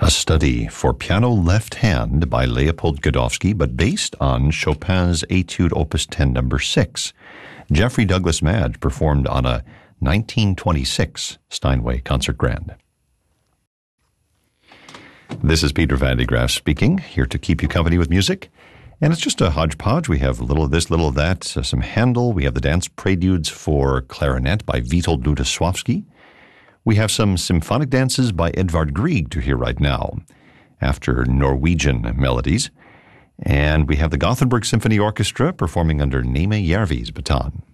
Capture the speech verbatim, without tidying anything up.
a study for piano left hand by Leopold Godofsky, but based on Chopin's Etude Opus ten number six. Jeffrey Douglas Madge performed on a nineteen twenty-six Steinway Concert Grand. This is Peter Van de Graaf speaking, here to keep you company with music. And it's just a hodgepodge. We have a little of this, little of that, uh, some Handel. We have the Dance Preludes for Clarinet by Witold Lutoslawski. We have some symphonic dances by Edvard Grieg to hear right now, after Norwegian melodies. And we have the Gothenburg Symphony Orchestra performing under Neme Järvi's baton.